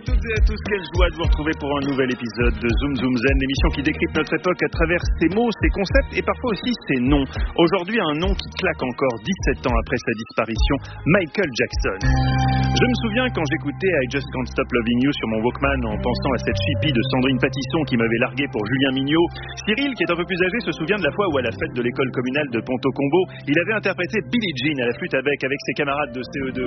toutes et à tous, quelle joie de vous retrouver pour un nouvel épisode de Zoom Zoom Zen, l'émission qui décrypte notre époque à travers ses mots, ses concepts et parfois aussi ses noms. Aujourd'hui, un nom qui claque encore 17 ans après sa disparition, Michael Jackson. Je me souviens quand j'écoutais I Just Can't Stop Loving You sur mon Walkman en pensant à cette chippie de Sandrine Patisson qui m'avait largué pour Julien Mignot. Cyril, qui est un peu plus âgé, se souvient de la fois où à la fête de l'école communale de Ponto-Combo, il avait interprété Billie Jean à la flûte avec ses camarades de CE2.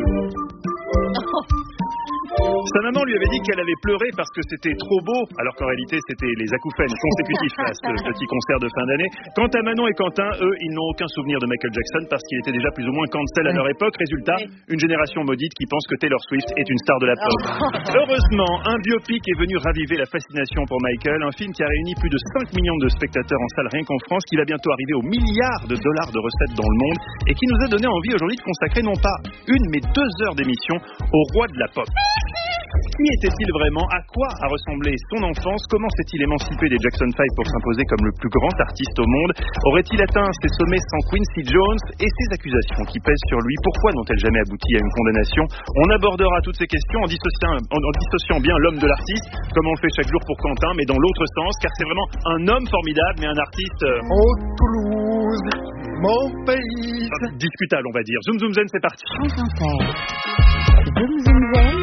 Sa maman lui avait dit qu'elle avait pleuré parce que c'était trop beau, alors qu'en réalité c'était les acouphènes consécutifs à ce petit concert de fin d'année. Quant à Manon et Quentin, eux, ils n'ont aucun souvenir de Michael Jackson parce qu'il était déjà plus ou moins cancel à leur époque. Résultat, une génération maudite qui pense que Taylor Swift est une star de la pop. Heureusement, un biopic est venu raviver la fascination pour Michael, un film qui a réuni plus de 5 millions de spectateurs en salle rien qu'en France, qui va bientôt arriver aux milliards de dollars de recettes dans le monde et qui nous a donné envie aujourd'hui de consacrer non pas une mais 2 heures d'émission au roi de la pop. Qui était-il vraiment? À quoi a ressemblé son enfance? Comment s'est-il émancipé des Jackson 5 pour s'imposer comme le plus grand artiste au monde? Aurait-il atteint ses sommets sans Quincy Jones? Et ces accusations qui pèsent sur lui, pourquoi n'ont-elles jamais abouti à une condamnation? On abordera toutes ces questions en dissociant bien l'homme de l'artiste, comme on le fait chaque jour pour Quentin, mais dans l'autre sens, car c'est vraiment un homme formidable, mais un artiste... Oh Toulouse, mon pays. Discutable, on va dire. Zoom Zoom Zen, c'est parti. Zoom Zoom Zen.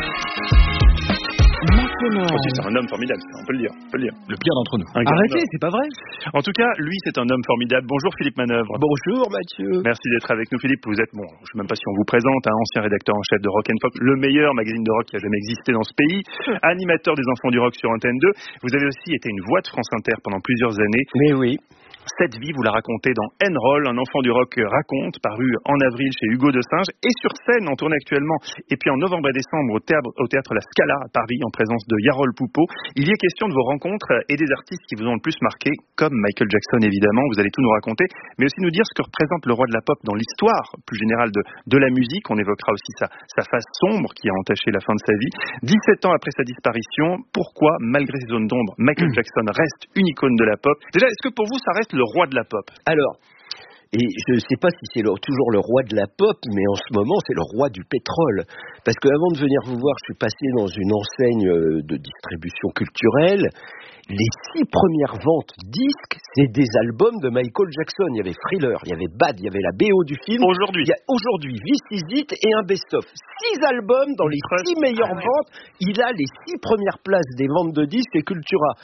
Aussi, c'est un homme formidable, on peut le dire. Le pire d'entre nous. Arrêtez, c'est pas vrai. En tout cas, lui, c'est un homme formidable. Bonjour Philippe Manœuvre. Bonjour Mathieu. Merci d'être avec nous Philippe. Vous êtes, je ne sais même pas si on vous présente, ancien rédacteur en chef de Rock & Folk, le meilleur magazine de rock qui a jamais existé dans ce pays, animateur des Enfants du Rock sur Antenne 2. Vous avez aussi été une voix de France Inter pendant plusieurs années. Mais oui. Cette vie, vous la racontez dans N-Roll, un enfant du rock raconte, paru en avril chez Hugo de Singe, et sur scène, en tournée actuellement, et puis en novembre et décembre au théâtre La Scala à Paris, en présence de Yarol Poupeau. Il y est question de vos rencontres et des artistes qui vous ont le plus marqué, comme Michael Jackson évidemment, vous allez tout nous raconter, mais aussi nous dire ce que représente le roi de la pop dans l'histoire plus générale de la musique. On évoquera aussi sa face sombre qui a entaché la fin de sa vie. 17 ans après sa disparition, pourquoi, malgré ses zones d'ombre, Michael Jackson reste une icône de la pop? Déjà, est-ce que pour vous, ça reste le roi de la pop? Alors, et je ne sais pas si c'est toujours le roi de la pop, mais en ce moment, c'est le roi du pétrole. Parce qu'avant de venir vous voir, je suis passé dans une enseigne de distribution culturelle. Les 6 premières ventes disques, c'est des albums de Michael Jackson. Il y avait Thriller, il y avait Bad, il y avait la BO du film. Aujourd'hui. Il y a aujourd'hui This Is It et un best-of. 6 albums dans les 6 meilleures ventes. Il a les 6 premières places des ventes de disques et Cultura.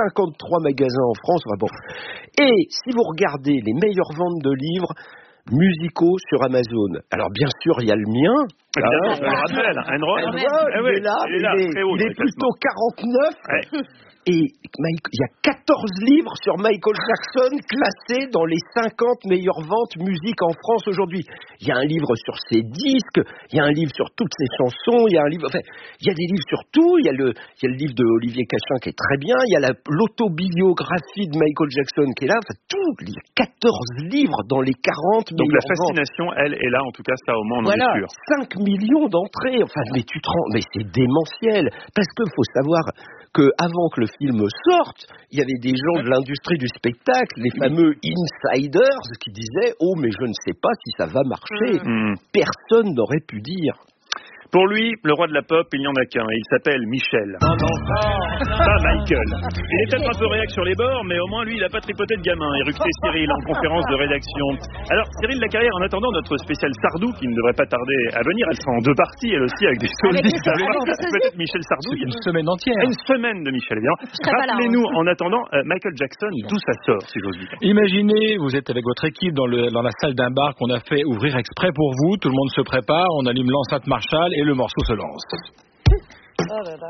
53 magasins en France. Enfin bon. Et si vous regardez les meilleures ventes de livres musicaux sur Amazon. Alors bien sûr, il y a le mien. Évidemment, je me rappelle, il est là, il est plutôt 49. Ouais. Et il y a 14 livres sur Michael Jackson classés dans les 50 meilleures ventes musique en France aujourd'hui. Il y a un livre sur ses disques, il y a un livre sur toutes ses chansons, il y a un livre, il y a des livres sur tout. Il y a le livre de Olivier Cachin qui est très bien, il y a l'autobiographie de Michael Jackson qui est là. Tout, il y a 14 livres dans les 40 meilleures ventes. Donc la fascination, elle est là, en tout cas, ça au moins on en est sûr. 5 millions d'entrées, mais c'est démentiel. Parce qu'il faut savoir qu'avant que le film sorte, il y avait des gens de l'industrie du spectacle, les fameux insiders, qui disaient « Oh, mais je ne sais pas si ça va marcher ». Personne n'aurait pu dire. Pour lui, le roi de la pop, il n'y en a qu'un, et il s'appelle Michel. Pas Michael. Il est peut-être un peu réac sur les bords, mais au moins lui, il n'a pas tripoté de gamin, éructé Cyril en conférence de rédaction. Alors, Cyril Lacarrière, en attendant notre spéciale Sardou, qui ne devrait pas tarder à venir, elle sera en 2 parties, elle aussi, avec des solistes. Peut-être Michel Sardou. Une semaine entière. Une semaine de Michel, évidemment. Rappelez-nous, en attendant, Michael Jackson, d'où ça sort, si j'ose dire. Imaginez, vous êtes avec votre équipe dans la salle d'un bar qu'on a fait ouvrir exprès pour vous, tout le monde se prépare, on allume l'enceinte Marshall et le morceau se lance. Oh là là.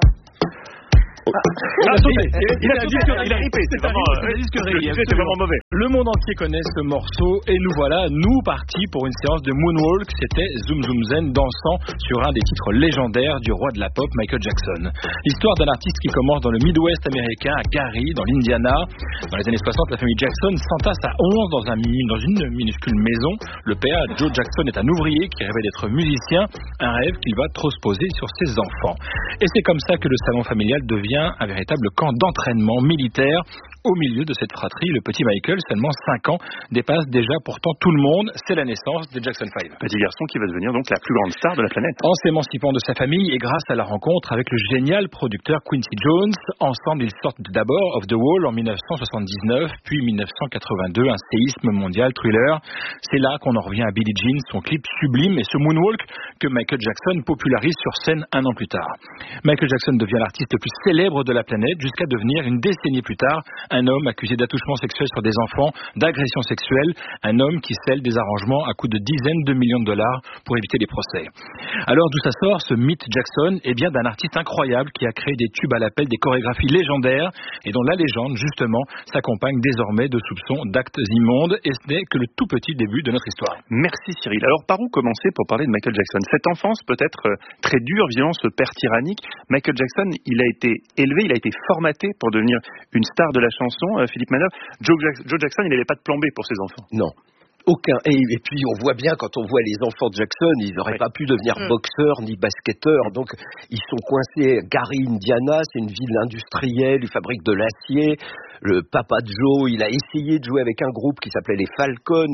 Il a ripé, c'est vraiment mauvais. Le monde entier connaît ce morceau et nous voilà, nous partis pour une séance de Moonwalk. C'était Zoom Zoom Zen dansant sur un des titres légendaires du roi de la pop, Michael Jackson. L'histoire d'un artiste qui commence dans le Midwest américain, à Gary, dans l'Indiana. Dans les années 60, la famille Jackson s'entasse à 11 dans une minuscule maison. Le père, Joe Jackson, est un ouvrier qui rêvait d'être musicien, un rêve qu'il va transposer sur ses enfants. Et c'est comme ça que le salon familial devient un véritable camp d'entraînement militaire au milieu de cette fratrie, le petit Michael, seulement 5 ans, dépasse déjà pourtant tout le monde. C'est la naissance des Jackson 5. Petit garçon qui va devenir donc la plus grande star de la planète. En s'émancipant de sa famille et grâce à la rencontre avec le génial producteur Quincy Jones, ensemble ils sortent d'abord Off the Wall en 1979, puis 1982, un séisme mondial, Thriller. C'est là qu'on en revient à Billie Jean, son clip sublime et ce moonwalk que Michael Jackson popularise sur scène un an plus tard. Michael Jackson devient l'artiste le plus célèbre de la planète jusqu'à devenir une décennie plus tard un homme accusé d'attouchement sexuel sur des enfants, d'agression sexuelle, un homme qui scelle des arrangements à coût de dizaines de millions de dollars pour éviter les procès. Alors d'où ça sort ce mythe Jackson? Eh bien d'un artiste incroyable qui a créé des tubes à l'appel, des chorégraphies légendaires et dont la légende justement s'accompagne désormais de soupçons d'actes immondes et ce n'est que le tout petit début de notre histoire. Merci Cyril. Alors par où commencer pour parler de Michael Jackson? Cette enfance peut-être très dure, vivant ce père tyrannique. Michael Jackson, il a été élevé, il a été formaté pour devenir une star de la chanson. Philippe Manœuvre, Joe Jackson, il n'avait pas de plan B pour ses enfants. Non. Aucun. Et puis on voit bien quand on voit les enfants de Jackson, ils n'auraient pas pu devenir boxeurs ni basketteurs. Donc ils sont coincés. Gary, Indiana, c'est une ville industrielle, ils fabriquent de l'acier. Le papa de Joe, il a essayé de jouer avec un groupe qui s'appelait les Falcons.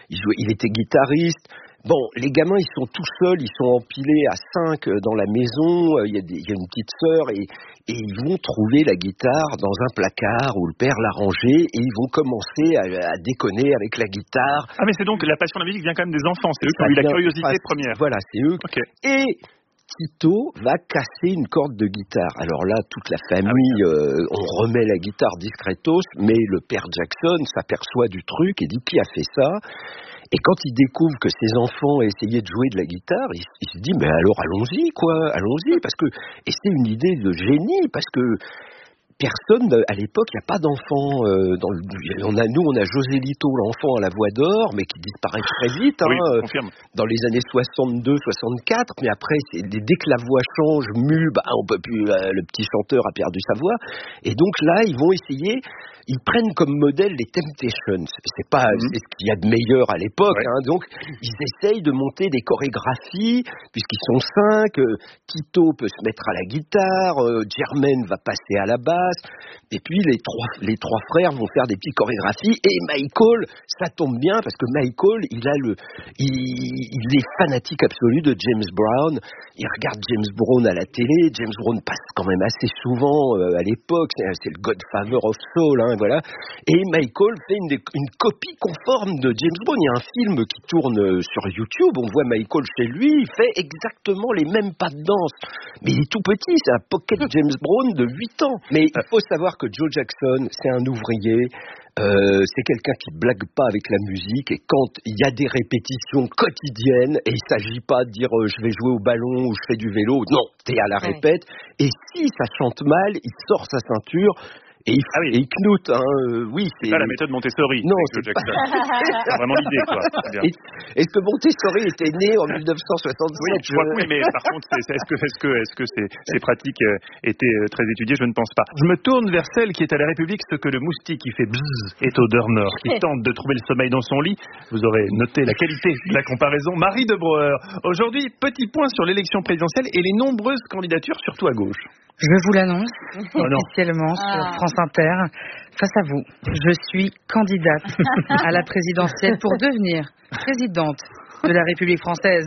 Il était guitariste. Bon, les gamins, ils sont tout seuls, ils sont empilés à 5 dans la maison, il y a une petite sœur et ils vont trouver la guitare dans un placard où le père l'a rangée et ils vont commencer à déconner avec la guitare. Ah mais c'est donc la passion de la musique vient quand même des enfants, c'est eux qui ont eu la curiosité première. Voilà, c'est eux. Okay. Et Tito va casser une corde de guitare. Alors là, toute la famille, on remet la guitare discretos, mais le père Jackson s'aperçoit du truc et dit qui a fait ça? Et quand il découvre que ses enfants essayaient de jouer de la guitare, il se dit mais alors allons-y parce que et c'est une idée de génie parce que personne, à l'époque, il n'y a pas d'enfants. On a Joselito, l'enfant à la voix d'or, mais qui disparaît très vite. Dans les années 62-64. Mais après, dès que la voix change, on peut plus. Le petit chanteur a perdu sa voix. Et donc là, ils vont essayer. Ils prennent comme modèle les Temptations. C'est pas c'est ce qu'il y a de meilleur à l'époque. Donc, ils essayent de monter des chorégraphies, puisqu'ils sont 5. Tito peut se mettre à la guitare. Jermaine va passer à la basse. Et puis les trois frères vont faire des petites chorégraphies. Et Michael, ça tombe bien parce que Michael, il est fanatique absolu de James Brown. Il regarde James Brown à la télé. James Brown passe quand même assez souvent à l'époque. C'est le Godfather of Soul, voilà. Et Michael fait une copie conforme de James Brown. Il y a un film qui tourne sur YouTube. On voit Michael chez lui. Il fait exactement les mêmes pas de danse. Mais il est tout petit. C'est un pocket James Brown de 8 ans. Mais il faut savoir que Joe Jackson, c'est un ouvrier. C'est quelqu'un qui blague pas avec la musique et quand il y a des répétitions quotidiennes et il s'agit pas de dire je vais jouer au ballon ou je fais du vélo, non, t'es à la répète et si ça chante mal, il sort sa ceinture et il knoute, c'est pas la méthode Montessori. Non, c'est Jackson. C'est vraiment l'idée, quoi. Est-ce que Montessori était né en 1967? Je crois que oui, mais par contre, est-ce que ces pratiques étaient très étudiées? Je ne pense pas. Je me tourne vers celle qui est à la République, ce que le moustique qui fait bzzz est odeur nord, qui tente de trouver le sommeil dans son lit. Vous aurez noté la qualité de la comparaison. Marie de Brouwer. Aujourd'hui, petit point sur l'élection présidentielle et les nombreuses candidatures, surtout à gauche. Je vous l'annonce officiellement sur France Inter. Face à vous, je suis candidate à la présidentielle pour devenir présidente de la République française.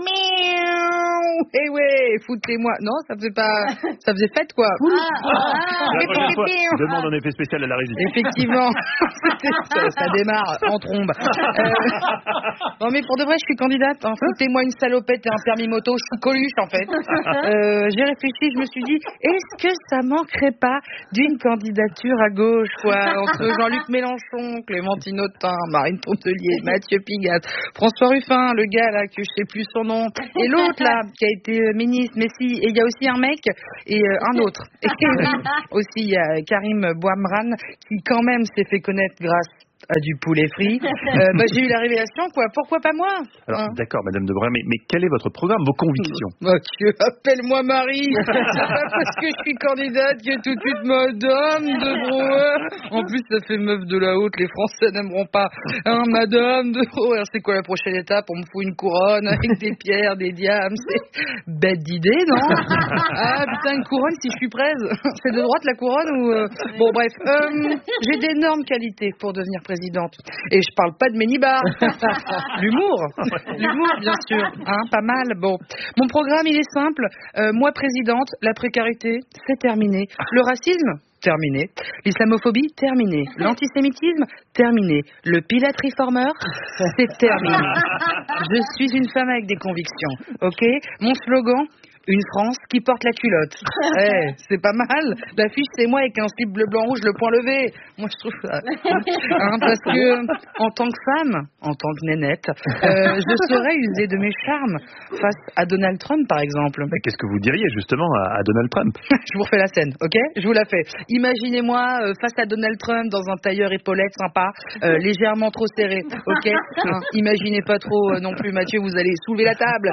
Eh ouais, foutez-moi. Non, ça faisait fête, quoi. La prochaine fois, demande un effet spécial à la régie. Effectivement, ça démarre en trombe. Non, mais pour de vrai, je suis candidate. Foutez-moi une salopette et un permis moto. Je suis Coluche, en fait. J'ai réfléchi, je me suis dit, est-ce que ça manquerait pas d'une candidature à gauche, quoi, entre Jean-Luc Mélenchon, Clémentine Autain, Marine Tontelier, Mathieu Pigalle, François Ruffin, le gars là que je sais plus son nom, et l'autre là qui a été ministre, mais si, et il y a aussi un mec et un autre. Et aussi il y a Karim Bouamran qui quand même s'est fait connaître grâce à du poulet frit. J'ai eu la révélation, quoi. Pourquoi pas moi? Alors, d'accord, Madame Debreuil, mais quel est votre programme, vos convictions? Dieu, appelle-moi Marie. C'est pas parce que je suis candidate que tout de suite Madame Debreuil. En plus, ça fait meuf de la haute. Les Français n'aimeront pas. Madame Debreuil. Alors, c'est quoi la prochaine étape? On me fout une couronne avec des pierres, des diamants. C'est bête d'idée, non? Ah, putain, une couronne si je suis prête. C'est de droite la couronne ou... Bon, bref. J'ai d'énormes qualités pour devenir présidente. Et je parle pas de Ménibar. L'humour, bien sûr. Pas mal. Bon. Mon programme, il est simple. Moi, présidente, la précarité, c'est terminé. Le racisme, terminé. L'islamophobie, terminé. L'antisémitisme, terminé. Le Pilate Reformer, c'est terminé. Je suis une femme avec des convictions. Ok? Mon slogan, une France qui porte la culotte. C'est pas mal. L'affiche, c'est moi avec un slip bleu, blanc, rouge, le point levé. Moi, je trouve ça. Parce que, en tant que femme, en tant que nénette, je saurais user de mes charmes face à Donald Trump, par exemple. Mais qu'est-ce que vous diriez, justement, à Donald Trump? Je vous refais la scène, ok? Je vous la fais. Imaginez-moi face à Donald Trump dans un tailleur épaulette sympa, légèrement trop serré, ok? Imaginez pas trop non plus, Mathieu, vous allez soulever la table.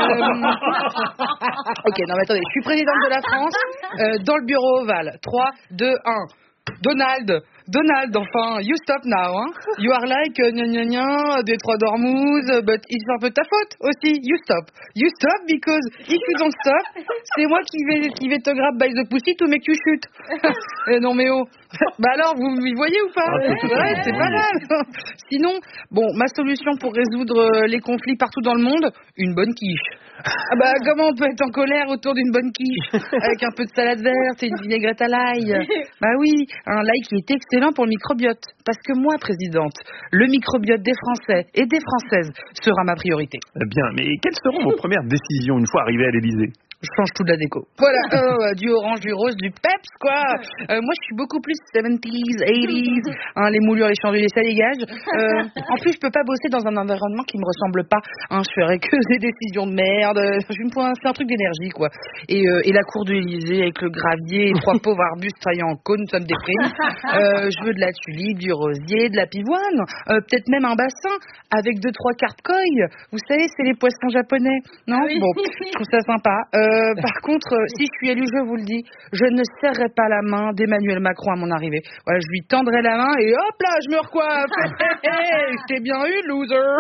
Ok, non mais attendez, je suis présidente de la France, dans le bureau ovale. 3, 2, 1. Donald, enfin, you stop now, hein. You are like, Détroit d'Ormuz, but it's un peu ta faute aussi. You stop because if you don't stop, c'est moi qui vais te grab by the pussy to make you shoot. Non mais oh. Bah alors, vous m'y voyez ou pas? Ouais, c'est pas mal. Sinon, bon, ma solution pour résoudre les conflits partout dans le monde, une bonne quiche. Comment on peut être en colère autour d'une bonne quiche? Avec un peu de salade verte et une vinaigrette à l'ail. Bah oui, un l'ail qui est excellent pour le microbiote. Parce que moi, présidente, le microbiote des Français et des Françaises sera ma priorité. Bien, mais quelles seront vos premières décisions une fois arrivées à l'Élysée? Je change tout de la déco. Voilà, du orange, du rose, du peps, quoi. Moi, je suis beaucoup plus 70s, 80s. Les moulures, les chandeliers, ça dégage. En plus, je peux pas bosser dans un environnement qui me ressemble pas. Je ferais que des décisions de merde. C'est un truc d'énergie, quoi. Et la cour de l'Élysée avec le gravier et 3 pauvres arbustes taillés en cône, ça me déprime. Je veux de la tulipe, du rosier, de la pivoine. Peut-être même un bassin avec 2-3 cartes koi. Vous savez, c'est les poissons japonais. Non? Oui. Bon, je trouve ça sympa. Par contre, si je suis élue, je vous le dis, je ne serrerai pas la main d'Emmanuel Macron à mon arrivée. Voilà, je lui tendrai la main et hop là, je me recoiffe. Je t'ai bien eu, loser.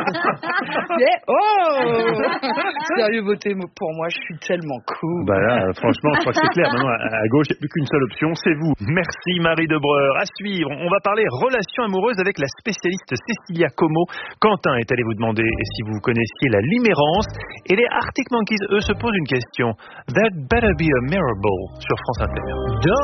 Sérieux, votez pour moi, je suis tellement cool. Bah là, franchement, je crois que c'est clair. Maintenant, à gauche, il n'y a plus qu'une seule option, c'est vous. Merci Marie Debreuil. À suivre, on va parler relations amoureuses avec la spécialiste Cécilia Como. Quentin est allé vous demander si vous connaissiez la limérance. Et les Arctic Monkeys, eux, se posent une question. That better be a mirror ball sur France Inter.